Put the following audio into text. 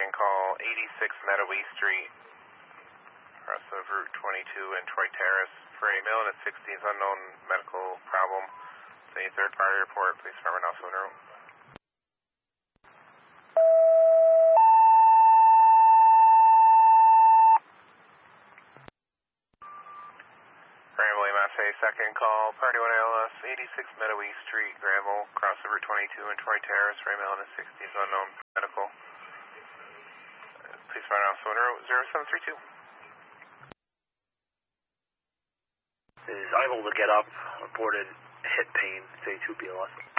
second call, 86 Meadowee Street, across of Route 22 and Troy Terrace. For a male in his 60s, unknown medical problem. Any third party report, police department also in room. Granville EMS, second call, Party 1 ALS, 86 Meadowee Street, Granville, across of Route 22 and Troy Terrace. For a male in his 60s, unknown medical. Police department also in room 0732. Is unable to get up, reported hip pain, say 2 BLS.